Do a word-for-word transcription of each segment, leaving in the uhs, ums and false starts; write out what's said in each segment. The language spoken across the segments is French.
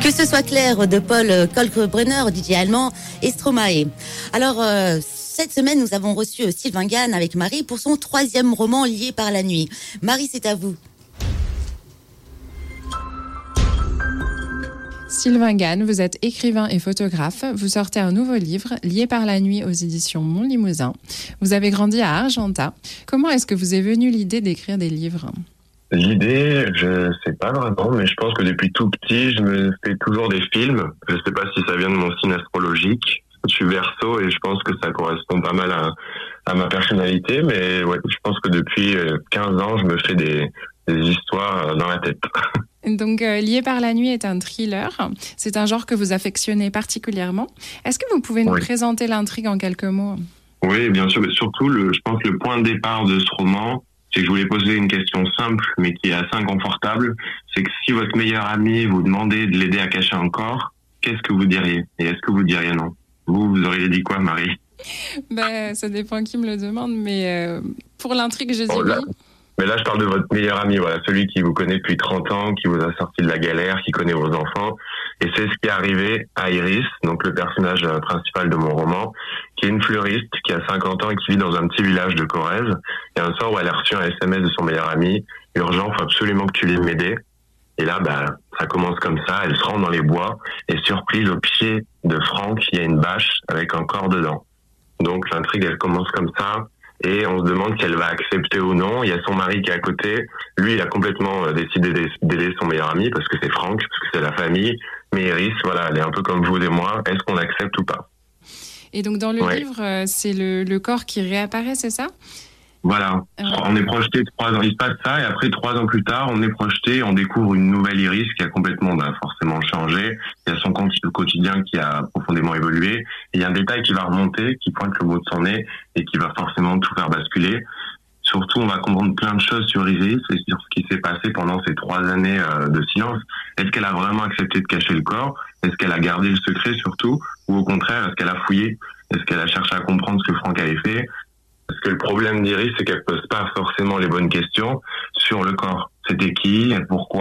Que ce soit Claire de Paul Kalkbrenner, D J allemand et Stromae. Alors, euh, cette semaine, nous avons reçu Sylvain Gann avec Marie pour son troisième roman Lié par la nuit. Marie, c'est à vous. Sylvain Gann, vous êtes écrivain et photographe. Vous sortez un nouveau livre, Lié par la nuit aux éditions Monlimousin. Vous avez grandi à Argentat. Comment est-ce que vous est venue l'idée d'écrire des livres ? L'idée, je sais pas vraiment, mais je pense que depuis tout petit, je me fais toujours des films. Je sais pas si ça vient de mon signe astrologique. Je suis Verseau et je pense que ça correspond pas mal à, à ma personnalité, mais ouais, je pense que depuis quinze ans, je me fais des, des histoires dans la tête. Donc, euh, Lié par la nuit est un thriller. C'est un genre que vous affectionnez particulièrement. Est-ce que vous pouvez nous oui. présenter l'intrigue en quelques mots ? Oui, bien sûr. Mais surtout, le, je pense que le point de départ de ce roman, c'est que je voulais poser une question simple, mais qui est assez inconfortable. C'est que si votre meilleur ami vous demandait de l'aider à cacher un corps, qu'est-ce que vous diriez ? Et est-ce que vous diriez non ? Vous, vous auriez dit quoi, Marie ? Ben, ça dépend qui me le demande, mais euh, pour l'intrigue, je dis oh, là. oui. Mais là, je parle de votre meilleur ami, voilà, celui qui vous connaît depuis trente ans, qui vous a sorti de la galère, qui connaît vos enfants. Et c'est ce qui est arrivé à Iris, donc le personnage principal de mon roman, qui est une fleuriste, qui a cinquante ans et qui vit dans un petit village de Corrèze. Et un soir où elle a reçu un S M S de son meilleur ami, urgent, faut absolument que tu viennes m'aider. Et là, bah, ça commence comme ça, elle se rend dans les bois, et surprise, au pied de Franck, il y a une bâche avec un corps dedans. Donc l'intrigue, elle commence comme ça. Et on se demande si elle va accepter ou non. Il y a son mari qui est à côté. Lui, il a complètement décidé d'aider son meilleur ami parce que c'est Franck, parce que c'est la famille. Mais Iris, voilà, elle est un peu comme vous et moi. Est-ce qu'on accepte ou pas ? Et donc dans le ouais. livre, c'est le, le corps qui réapparaît, c'est ça ? Voilà. Euh... On est projeté trois ans. Il se passe ça et après trois ans plus tard, on est projeté, on découvre une nouvelle Iris qui a complètement, bah, forcément changé. Il y a son quotidien qui a profondément évolué. Et il y a un détail qui va remonter, qui pointe le bout de son nez et qui va forcément tout faire basculer. Surtout, on va comprendre plein de choses sur Iris et sur ce qui s'est passé pendant ces trois années de silence. Est-ce qu'elle a vraiment accepté de cacher le corps ? Est-ce qu'elle a gardé le secret surtout ? Ou au contraire, est-ce qu'elle a fouillé ? Est-ce qu'elle a cherché à comprendre ce que Franck avait fait ? Parce que le problème d'Iris, c'est qu'elle pose pas forcément les bonnes questions sur le corps. C'était qui ? Pourquoi ?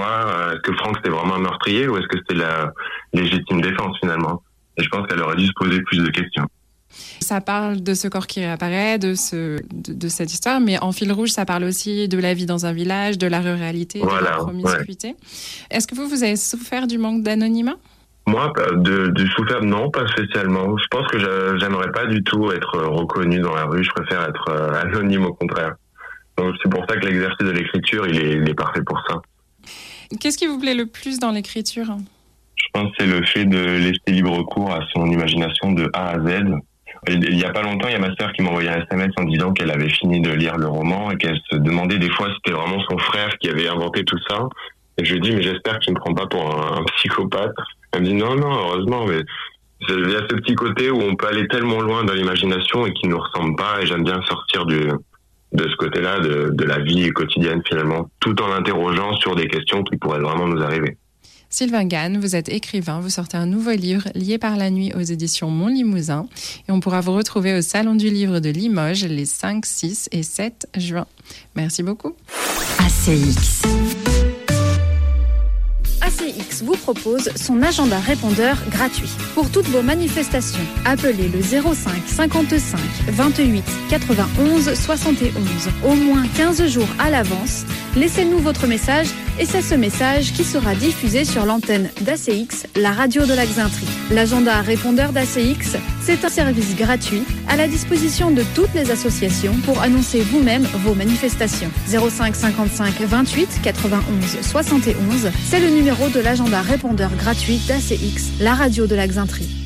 Est-ce que Franck c'était vraiment un meurtrier ou est-ce que c'était la légitime défense finalement ? Et je pense qu'elle aurait dû se poser plus de questions. Ça parle de ce corps qui réapparaît, de, ce, de, de cette histoire, mais en fil rouge, ça parle aussi de la vie dans un village, de la ruralité, voilà, de la promiscuité. Ouais. Est-ce que vous, vous avez souffert du manque d'anonymat ? Moi, de, de souffrir, non, pas spécialement. Je pense que je, j'aimerais pas du tout être reconnu dans la rue. Je préfère être anonyme au contraire. Donc c'est pour ça que l'exercice de l'écriture, il est, il est parfait pour ça. Qu'est-ce qui vous plaît le plus dans l'écriture ? Je pense que c'est le fait de laisser libre cours à son imagination de A à Z. Il y a pas longtemps, il y a ma sœur qui m'a envoyé un S M S en disant qu'elle avait fini de lire le roman et qu'elle se demandait des fois si c'était vraiment son frère qui avait inventé tout ça. Et je lui ai dit, mais j'espère qu'il ne me prend pas pour un, un psychopathe. Elle me dit, non, non, heureusement, mais il y a ce petit côté où on peut aller tellement loin dans l'imagination et qui ne nous ressemble pas. Et j'aime bien sortir du, de ce côté-là, de, de la vie quotidienne finalement, tout en l'interrogeant sur des questions qui pourraient vraiment nous arriver. Sylvain Gann, vous êtes écrivain, vous sortez un nouveau livre, Lié par la nuit aux éditions Monlimousin. Et on pourra vous retrouver au Salon du Livre de Limoges les cinq, six et sept juin. Merci beaucoup. A C X. A C X vous propose son agenda répondeur gratuit. Pour toutes vos manifestations, appelez le zéro cinq cinquante-cinq vingt-huit quatre-vingt-onze soixante et onze. Au moins quinze jours à l'avance, laissez-nous votre message et c'est ce message qui sera diffusé sur l'antenne d'A C X, la radio de la Xainterie. L'agenda répondeur d'A C X, c'est un service gratuit à la disposition de toutes les associations pour annoncer vous-même vos manifestations. zéro cinq cinquante-cinq vingt-huit quatre-vingt-onze soixante et onze, c'est le numéro de l'agenda répondeur gratuit d'A C X, la radio de la Xainterie.